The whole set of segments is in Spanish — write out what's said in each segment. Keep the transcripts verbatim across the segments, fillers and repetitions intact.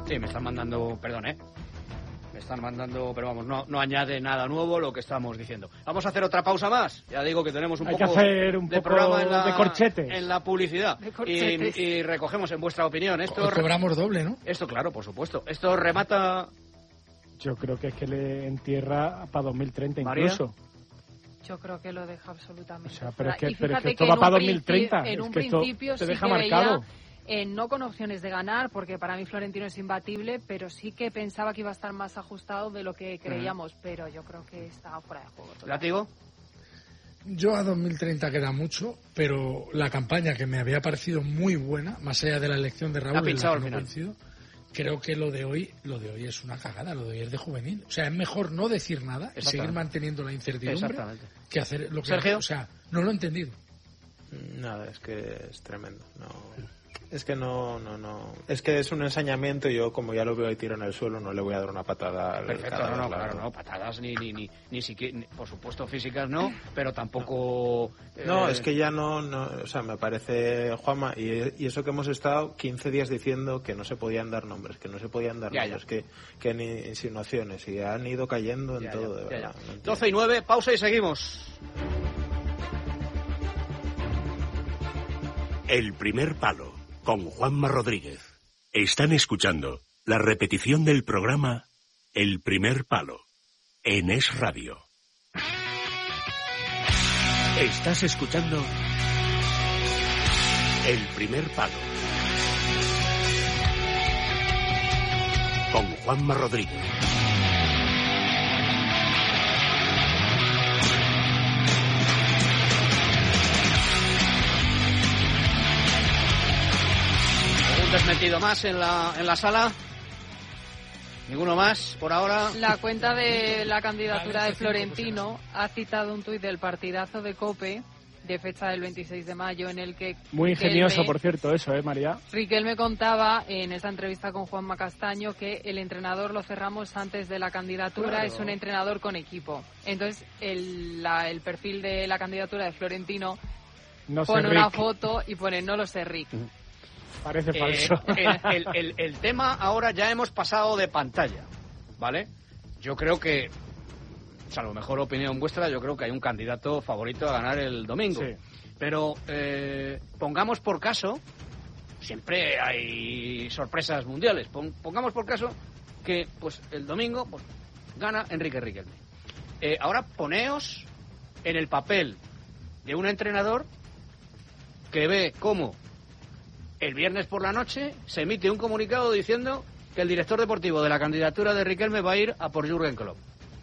Sí, me están mandando, perdón, ¿eh? Me están mandando, pero vamos, no, no añade nada nuevo lo que estamos diciendo. Vamos a hacer otra pausa más. Ya digo que tenemos un Hay poco que hacer un de poco programa en la, de corchetes. en la publicidad. De corchetes. Y, y recogemos en vuestra opinión. Esto, O cobramos doble, ¿no? Esto, claro, por supuesto. Esto remata... Yo creo que es que le entierra para dos mil treinta María. incluso. Yo creo que lo deja absolutamente. O sea, pero es que, Y pero es fíjate que esto que va en para un dos mil treinta. principio- En Es un que esto principio te sí deja que marcado. veía, eh, no con opciones de ganar, porque para mí Florentino es imbatible, pero sí que pensaba que iba a estar más ajustado de lo que creíamos, pero yo creo que está fuera de juego. total. ¿Látigo? Yo a dos mil treinta queda mucho, pero la campaña que me había parecido muy buena, más allá de la elección de Ha Raúl, en la pinchado que al no final. coincido, creo que lo de hoy, lo de hoy es una cagada, lo de hoy es de juvenil. O sea, es mejor no decir nada y seguir manteniendo la incertidumbre Exactamente. que hacer lo que Sergio. O sea, no lo he entendido. Nada, es que es tremendo. No, es que no, no, no. Es que es un ensañamiento y yo, como ya lo veo ahí tiro en el suelo, no le voy a dar una patada al Perfecto, cadáver, no, no, claro. claro, no, patadas ni, ni, ni, ni siquiera, ni- por supuesto físicas no, pero tampoco... No, eh, es que ya no, no, o sea, me parece, Juanma, y, y eso que hemos estado quince días diciendo que no se podían dar nombres, que no se podían dar Ya, nombres, que, que ni insinuaciones, y han ido cayendo en ya, todo, ya, de ya, verdad. ya. no entiendo. doce y nueve, pausa y seguimos. El primer palo, con Juanma Rodríguez. Están escuchando la repetición del programa El primer palo, en Es Radio. Estás escuchando El primer palo, con Juanma Rodríguez. ¿Algún desmentido más en la, en la sala? ¿Ninguno más por ahora? La cuenta de la candidatura de Florentino ha citado un tuit del partidazo de COPE de fecha del veintiséis de mayo en el que Muy ingenioso, Riquelme- por cierto, eso, ¿eh, María? Riquelme contaba en esta entrevista con Juanma Castaño que el entrenador lo cerramos antes de la candidatura, Claro. es un entrenador con equipo. Entonces el, la- el perfil de la candidatura de Florentino No sé, pone una Rick. foto y pone no lo sé Rick. Parece Eh, falso. el, el- el- el tema ahora ya hemos pasado de pantalla, ¿vale? Yo creo que, salvo mejor opinión vuestra, yo creo que hay un candidato favorito a ganar el domingo. Sí. Pero eh, pongamos por caso, siempre hay sorpresas mundiales, pon- pongamos por caso que pues el domingo pues, gana Enrique Riquelme. Eh, ahora poneos en el papel de un entrenador que ve cómo el viernes por la noche se emite un comunicado diciendo que el director deportivo de la candidatura de Riquelme va a ir a por Jürgen Klopp.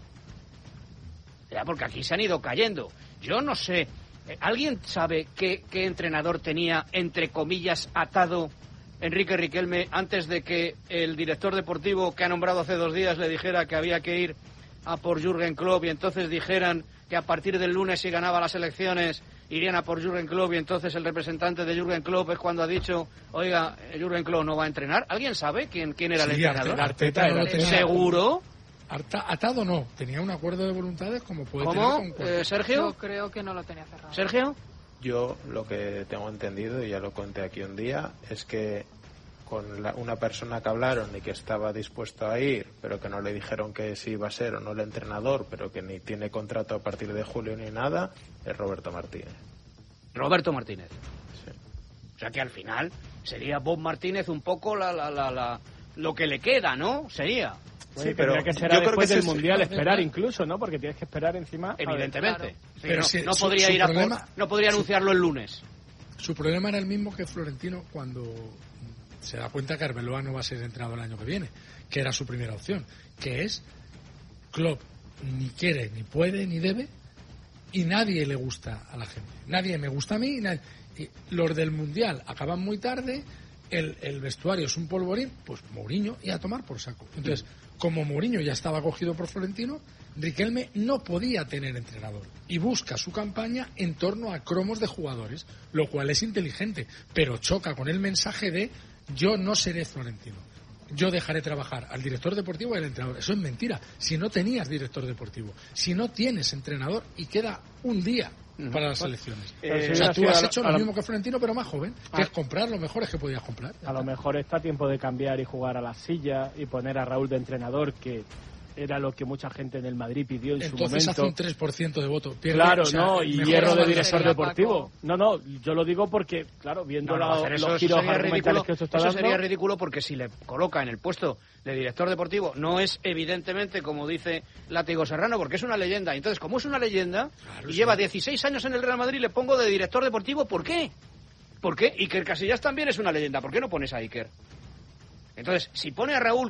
Ya, porque aquí se han ido cayendo. Yo no sé, eh, ¿alguien sabe qué, qué entrenador tenía, entre comillas, atado Enrique Riquelme antes de que el director deportivo que ha nombrado hace dos días le dijera que había que ir a por Jürgen Klopp y entonces dijeran que a partir del lunes, si ganaba las elecciones, irían a por Jürgen Klopp y entonces el representante de Jürgen Klopp es cuando ha dicho, oiga, Jürgen Klopp no va a entrenar? ¿Alguien sabe quién, quién era el Sí, entrenador? Arteta no lo tenía. ¿Seguro? Arta- atado no, tenía un acuerdo de voluntades como puede tener ¿Cómo? con cualquier- Eh, ¿Sergio? Yo creo que no lo tenía cerrado. ¿Sergio? Yo lo que tengo entendido, y ya lo conté aquí un día, es que con la- una persona que hablaron y que estaba dispuesto a ir, pero que no le dijeron que sí iba a ser o no el entrenador, pero que ni tiene contrato a partir de julio ni nada, es Roberto Martínez. Roberto Martínez. Sí. O sea que al final sería Bob Martínez un poco la, la, la, la- lo que le queda, ¿no? Sería. Oye, Sí, pero tendría que ser yo creo después que del ese es- Mundial, esperar incluso, ¿no? Porque tienes que esperar encima. a ver. Evidentemente. claro. Sí, Pero no, si- no su- podría su ir a por- problema- no podría anunciarlo el lunes. Su problema era el mismo que Florentino cuando se da cuenta que Arbeloa no va a ser entrenador el año que viene, que era su primera opción, que es Klopp ni quiere, ni puede, ni debe, y nadie le gusta a la gente. Nadie me gusta a mí, y nadie- y los del Mundial acaban muy tarde, el, el vestuario es un polvorín, pues Mourinho y a tomar por saco. Entonces, como Mourinho ya estaba cogido por Florentino, Riquelme no podía tener entrenador y busca su campaña en torno a cromos de jugadores, lo cual es inteligente, pero choca con el mensaje de yo no seré Florentino, yo dejaré trabajar al director deportivo y al entrenador. Eso es mentira. Si no tenías director deportivo, si no tienes entrenador y queda un día uh-huh. para las selecciones. Eh, o sea, tú has hecho a, lo a mismo que Florentino, pero más joven, que a, es comprar lo mejor es que podías comprar. A lo mejor está a tiempo de cambiar y jugar a la silla y poner a Raúl de entrenador, que era lo que mucha gente en el Madrid pidió en Entonces su momento. hace un tres por ciento de voto. Pierde, claro, o sea, no, y hierro de director deportivo. No, no, yo lo digo porque, claro, viendo no, no, la, eso, los eso giros sería argumentales ridículo, que eso está eso dando... sería ridículo porque si le coloca en el puesto de director deportivo no es evidentemente, como dice Látigo Serrano, porque es una leyenda. Entonces, como es una leyenda claro, y sí. lleva dieciséis años en el Real Madrid, le pongo de director deportivo, ¿por qué? ¿Por qué? Iker Casillas también es una leyenda, ¿por qué no pones a Iker? Entonces, si pone a Raúl